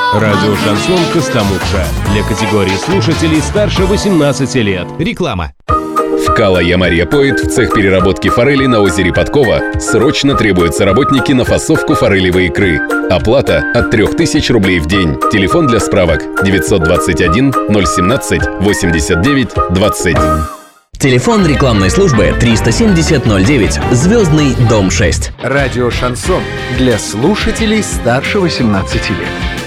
Радио «Шансон» Костомукша. Для категории слушателей старше 18 лет. Реклама. В Кала-Ямарья Пойнт в цех переработки форели на озере Подкова срочно требуются работники на фасовку форелевой икры. Оплата от 3000 рублей в день. Телефон для справок 921 017 89 20. Телефон рекламной службы 37009, Звездный дом 6. Радио «Шансон» для слушателей старше 18 лет.